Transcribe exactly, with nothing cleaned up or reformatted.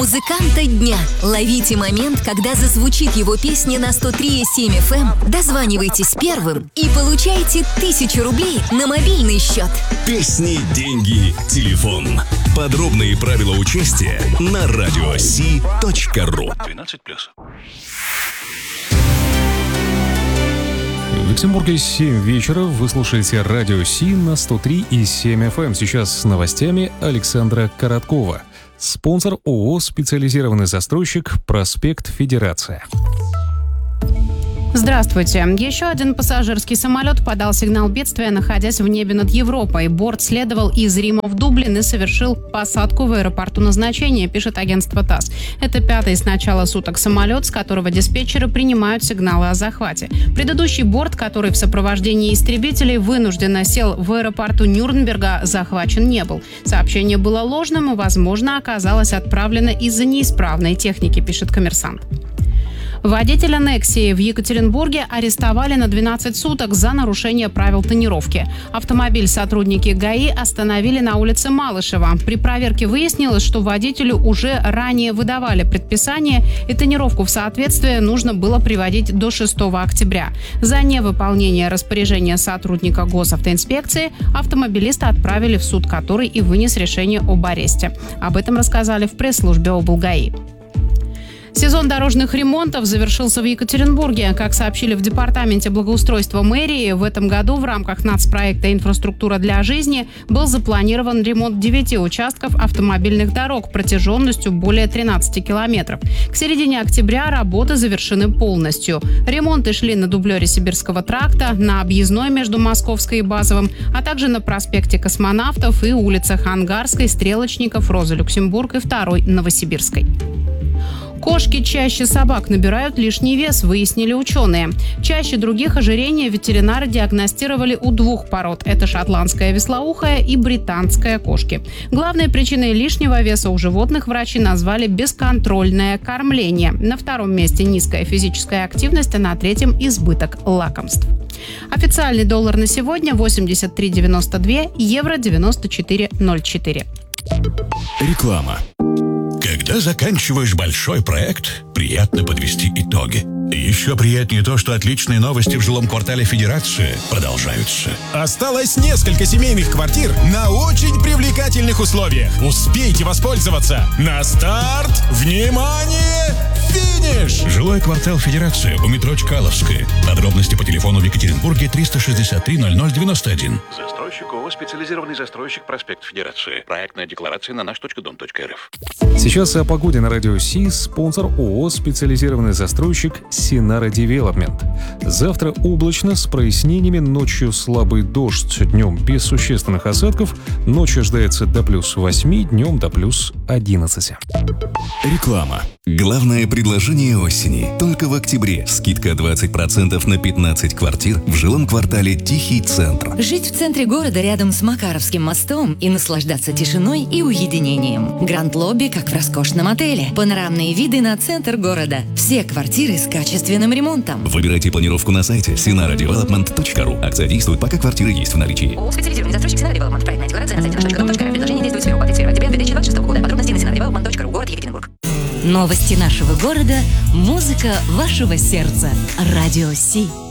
Музыканта дня. Ловите момент, когда зазвучит его песня на сто три и семь эф эм. Дозванивайтесь первым и получайте тысячу рублей на мобильный счет. Песни, деньги, телефон. Подробные правила участия на радиоси точка ру. двенадцать плюс. В Люксембурге семь вечера. Вы слушаете Радио Си на сто три и семь эф эм. Сейчас с новостями Александра Короткова. Спонсор ООО «Специализированный застройщик», проспект Федерация. Здравствуйте. Еще один пассажирский самолет подал сигнал бедствия, находясь в небе над Европой. Борт следовал из Рима в Дублин и совершил посадку в аэропорту назначения, пишет агентство ТАСС. Это пятый с начала суток самолет, с которого диспетчеры принимают сигналы о захвате. Предыдущий борт, который в сопровождении истребителей вынужденно сел в аэропорту Нюрнберга, захвачен не был. Сообщение было ложным и, возможно, оказалось отправлено из-за неисправной техники, пишет «Коммерсант». Водителя Nexia в Екатеринбурге арестовали на двенадцать суток за нарушение правил тонировки. Автомобиль сотрудники ГАИ остановили на улице Малышева. При проверке выяснилось, что водителю уже ранее выдавали предписание, и тонировку в соответствие нужно было приводить до шестого октября. За невыполнение распоряжения сотрудника госавтоинспекции автомобилиста отправили в суд, который и вынес решение об аресте. Об этом рассказали в пресс-службе облгаи. Сезон дорожных ремонтов завершился в Екатеринбурге. Как сообщили в Департаменте благоустройства мэрии, в этом году в рамках нацпроекта «Инфраструктура для жизни» был запланирован ремонт девяти участков автомобильных дорог протяженностью более тринадцати километров. К середине октября работы завершены полностью. Ремонты шли на дублере Сибирского тракта, на объездной между Московской и Базовым, а также на проспекте Космонавтов и улицах Ангарской, Стрелочников, Розы Люксембург и второй Новосибирской. Кошки чаще собак набирают лишний вес, выяснили ученые. Чаще других ожирение ветеринары диагностировали у двух пород. Это шотландская вислоухая и британская кошки. Главной причиной лишнего веса у животных врачи назвали бесконтрольное кормление. На втором месте низкая физическая активность, а на третьем избыток лакомств. Официальный доллар на сегодня восемьдесят три девяносто два, евро девяносто четыре ноль четыре. Реклама. Когда заканчиваешь большой проект, приятно подвести итоги. Еще приятнее то, что отличные новости в жилом квартале Федерации продолжаются. Осталось несколько семейных квартир на очень привлекательных условиях. Успейте воспользоваться. На старт! Внимание! Финиш! Жилой квартал Федерации у метро Чкаловская. Подробности по телефону в Екатеринбурге триста шестьдесят три ноль ноль девяносто один. Застройщик ООО «Специализированный застройщик», проспект Федерации. Проектная декларация на наш точка дом точка эр эф. Сейчас о погоде на Радио Си. Спонсор ООО «Специализированный застройщик» Синара Девелопмент. Завтра облачно с прояснениями, ночью слабый дождь, днем без существенных осадков, ночью ожидается до плюс восьми, днем до плюс одиннадцати. Реклама. Главное предложение осени. Только в октябре скидка двадцать процентов на пятнадцать квартир в жилом квартале Тихий Центр. Жить в центре города рядом с Макаровским мостом и наслаждаться тишиной и уединением. Гранд-лобби, как в роскошном отеле. Панорамные виды на центр города. Все квартиры с качественным ремонтом. Выбирайте планировку на сайте синара девелопмент точка ру. Акция действует, пока квартиры есть в наличии. ООО «Специализированный застройщик Синара Девелопмент». Проектная декларация на сайте наш точка дом точка эр эф. Предложение действует с первого по третьего октября две тысячи двадцать шестого года. Подробности на синара девелопмент точка ру. Город Екатеринбург. Новости нашего города. Музыка вашего сердца. Радио Си.